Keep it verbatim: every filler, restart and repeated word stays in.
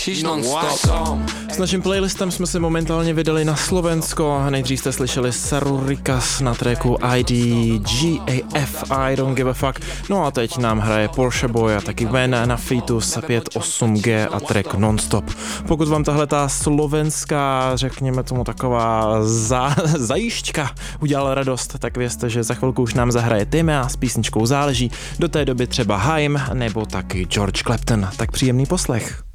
S naším playlistem jsme se momentálně vydali na Slovensko. Nejdřív jste slyšeli Saru Rikas na tracku I D G A F I Don't Give a Fuck. No a teď nám hraje Porsche Boy a taky Ven na featu s pět osm G a track Nonstop. Pokud vám tahle ta slovenská, řekněme tomu taková za, zajišťka udělala radost, tak vězte, že za chvilku už nám zahraje Timea s písničkou Záleží. Do té doby třeba Haim nebo taky George Clapton. Tak příjemný poslech.